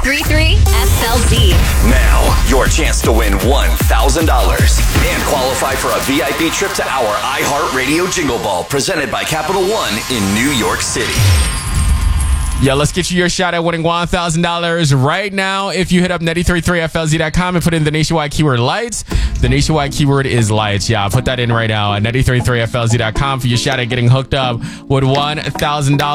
93.3 FLZ. Now, your chance to win $1,000 and qualify for a VIP trip to our iHeartRadio Jingle Ball presented by Capital One in New York City. Yeah, let's get you your shot at winning $1,000 right now. If you hit up 933FLZ.com and put in the nationwide keyword lights, the nationwide keyword is lights. Yeah, put that in right now at 933FLZ.com for your shot at getting hooked up with $1,000.